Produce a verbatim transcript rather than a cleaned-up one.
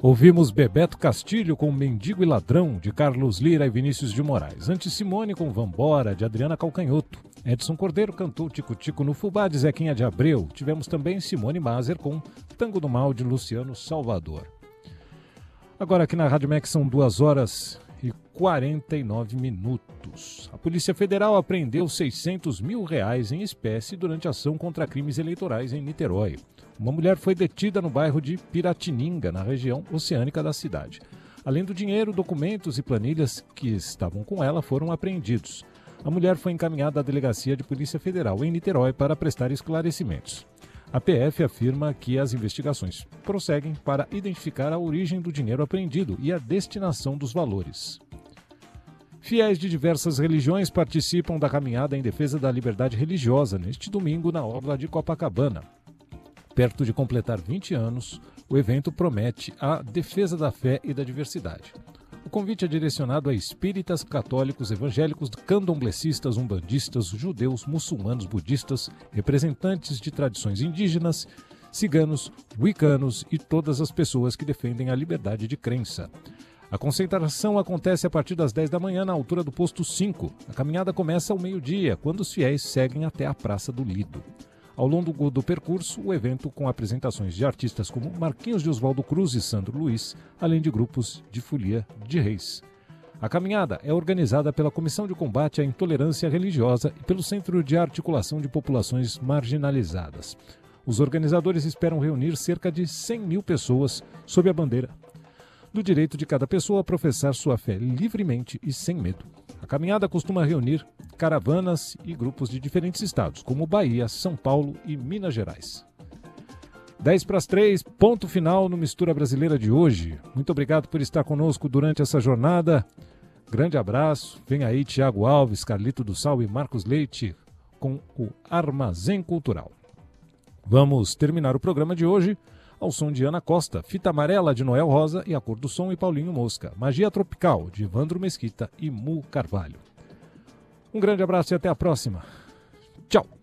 Ouvimos Bebeto Castilho com Mendigo e Ladrão, de Carlos Lira e Vinícius de Moraes. Antes Simone com Vambora, de Adriana Calcanhoto. Edson Cordeiro cantou Tico Tico no Fubá, de Zequinha de Abreu. Tivemos também Simone Maser com Tango do Mal, de Luciano Salvador. Agora aqui na Rádio Max são duas horas e quarenta e nove minutos. A Polícia Federal apreendeu seiscentos mil reais em espécie durante ação contra crimes eleitorais em Niterói. Uma mulher foi detida no bairro de Piratininga, na região oceânica da cidade. Além do dinheiro, documentos e planilhas que estavam com ela foram apreendidos. A mulher foi encaminhada à Delegacia de Polícia Federal em Niterói para prestar esclarecimentos. A P F afirma que as investigações prosseguem para identificar a origem do dinheiro apreendido e a destinação dos valores. Fiéis de diversas religiões participam da caminhada em defesa da liberdade religiosa neste domingo na orla de Copacabana. Perto de completar vinte anos, o evento promete a defesa da fé e da diversidade. O convite é direcionado a espíritas, católicos, evangélicos, candomblecistas, umbandistas, judeus, muçulmanos, budistas, representantes de tradições indígenas, ciganos, wiccanos e todas as pessoas que defendem a liberdade de crença. A concentração acontece a partir das dez da manhã na altura do posto cinco. A caminhada começa ao meio-dia, quando os fiéis seguem até a Praça do Lido. Ao longo do percurso, o evento com apresentações de artistas como Marquinhos de Oswaldo Cruz e Sandro Luiz, além de grupos de folia de reis. A caminhada é organizada pela Comissão de Combate à Intolerância Religiosa e pelo Centro de Articulação de Populações Marginalizadas. Os organizadores esperam reunir cerca de cem mil pessoas sob a bandeira do direito de cada pessoa a professar sua fé livremente e sem medo. A caminhada costuma reunir caravanas e grupos de diferentes estados, como Bahia, São Paulo e Minas Gerais. dez para as três, ponto final no Mistura Brasileira de hoje. Muito obrigado por estar conosco durante essa jornada. Grande abraço. Vem aí Tiago Alves, Carlito do Sal e Marcos Leite com o Armazém Cultural. Vamos terminar o programa de hoje ao som de Ana Costa, Fita Amarela, de Noel Rosa e A Cor do Som e Paulinho Mosca. Magia Tropical, de Evandro Mesquita e Mu Carvalho. Um grande abraço e até a próxima. Tchau!